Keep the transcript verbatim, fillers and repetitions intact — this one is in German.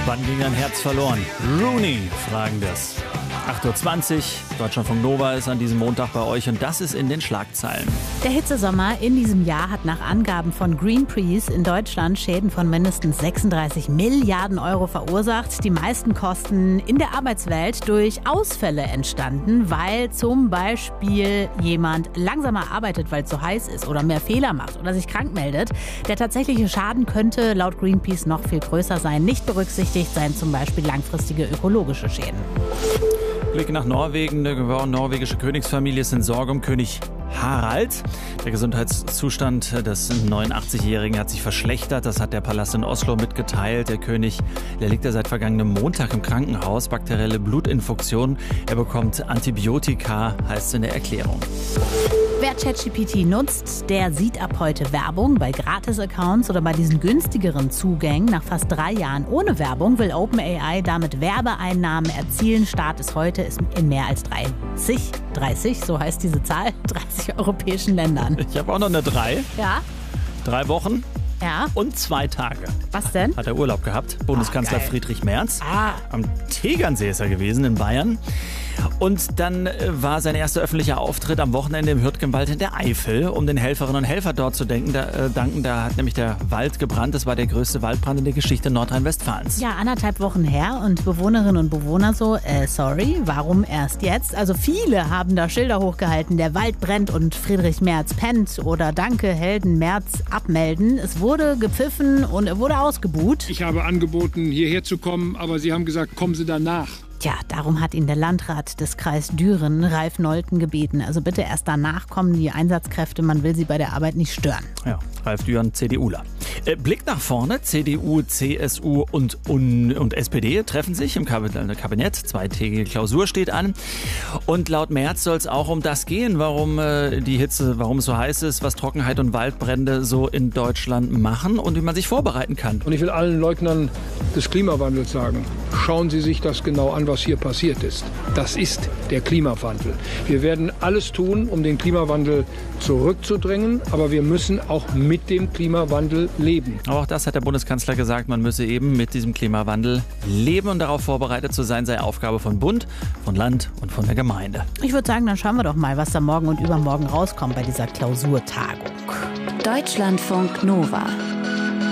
Wann ging dein Herz verloren? Rooney fragen das. acht Uhr zwanzig, Deutschlandfunk Nova ist an diesem Montag bei euch und das ist in den Schlagzeilen. Der Hitzesommer in diesem Jahr hat nach Angaben von Greenpeace in Deutschland Schäden von mindestens sechsunddreißig Milliarden Euro verursacht. Die meisten Kosten in der Arbeitswelt durch Ausfälle entstanden, weil zum Beispiel jemand langsamer arbeitet, weil es so heiß ist oder mehr Fehler macht oder sich krank meldet. Der tatsächliche Schaden könnte laut Greenpeace noch viel größer sein. Nicht berücksichtigt seien zum Beispiel langfristige ökologische Schäden. Blick nach Norwegen. Die norwegische Königsfamilie ist in Sorge um König Harald. Der Gesundheitszustand des neunundachtzigjährigen hat sich verschlechtert. Das hat der Palast in Oslo mitgeteilt. Der König, der liegt ja seit vergangenem Montag im Krankenhaus. Bakterielle Blutinfektion. Er bekommt Antibiotika, heißt es in der Erklärung. Wer ChatGPT nutzt, der sieht ab heute Werbung bei Gratis-Accounts oder bei diesen günstigeren Zugängen. Nach fast drei Jahren ohne Werbung will OpenAI damit Werbeeinnahmen erzielen. Start ist heute ist in mehr als dreißig, dreißig, so heißt diese Zahl, dreißig europäischen Ländern. Ich habe auch noch eine drei. Ja. Drei Wochen. Ja. Und zwei Tage. Was denn? Hat er Urlaub gehabt. Bundeskanzler oh, Friedrich Merz. Ah. Am Tegernsee ist er gewesen in Bayern. Und dann war sein erster öffentlicher Auftritt am Wochenende im Hürtgenwald in der Eifel, um den Helferinnen und Helfern dort zu denken, da, äh, danken. Da hat nämlich der Wald gebrannt. Das war der größte Waldbrand in der Geschichte Nordrhein-Westfalens. Ja, anderthalb Wochen her und Bewohnerinnen und Bewohner so, äh, sorry, warum erst jetzt? Also viele haben da Schilder hochgehalten, der Wald brennt und Friedrich Merz pennt oder Danke, Helden Merz abmelden. Es wurde gepfiffen und er wurde ausgebuht. Ich habe angeboten, hierher zu kommen, aber Sie haben gesagt, kommen Sie danach. Tja, darum hat ihn der Landrat des Kreis Düren, Ralf Nolten, gebeten. Also bitte erst danach kommen die Einsatzkräfte, man will sie bei der Arbeit nicht stören. Ja, Ralf Düren, CDUler. Äh, Blick nach vorne, C D U, C S U und, und, und S P D treffen sich im Kabinett. Zweitägige Klausur steht an. Und laut Merz soll es auch um das gehen, warum äh, die Hitze, warum es so heiß ist, was Trockenheit und Waldbrände so in Deutschland machen und wie man sich vorbereiten kann. Und ich will allen Leugnern des Klimawandels sagen, schauen Sie sich das genau an, was hier passiert ist. Das ist der Klimawandel. Wir werden alles tun, um den Klimawandel zurückzudrängen, aber wir müssen auch mit dem Klimawandel leben. Aber auch das hat der Bundeskanzler gesagt, man müsse eben mit diesem Klimawandel leben und darauf vorbereitet zu sein, sei Aufgabe von Bund, von Land und von der Gemeinde. Ich würde sagen, dann schauen wir doch mal, was da morgen und übermorgen rauskommt bei dieser Klausurtagung. Deutschlandfunk Nova.